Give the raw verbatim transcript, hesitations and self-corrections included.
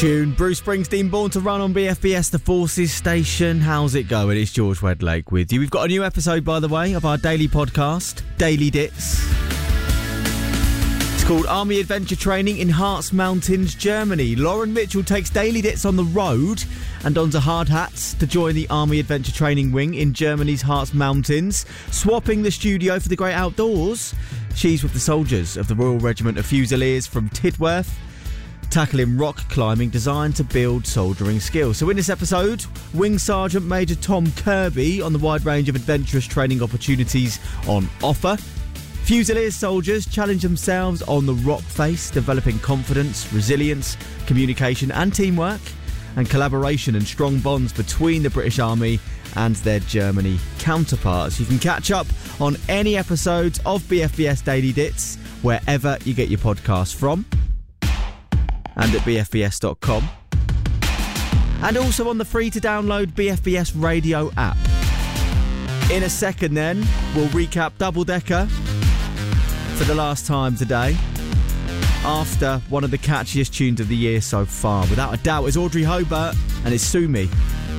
tune. Bruce Springsteen, Born to Run on B F B S, the Forces Station. How's it going? It's George Wedlake with you. We've got a new episode, by the way, of our daily podcast, Daily Dits. It's called Army Adventure Training in Harz Mountains, Germany. Lauren Mitchell takes Daily Dits on the road and dons a hard hat to join the Army Adventure Training Wing in Germany's Harz Mountains, swapping the studio for the great outdoors. She's with the soldiers of the Royal Regiment of Fusiliers from Tidworth, tackling rock climbing designed to build soldiering skills. So in this episode, Wing Sergeant Major Tom Kirby on the wide range of adventurous training opportunities on offer. Fusiliers soldiers challenge themselves on the rock face, developing confidence, resilience, communication and teamwork, and collaboration and strong bonds between the British Army and their Germany counterparts. You can catch up on any episodes of B F B S Daily Dits wherever you get your podcasts from, and at b f b s dot com, and also on the free to download B F B S radio app. In a second then, we'll recap Double Decker for the last time today, after one of the catchiest tunes of the year so far. Without a doubt, it's Audrey Hobart and it's Sue Me.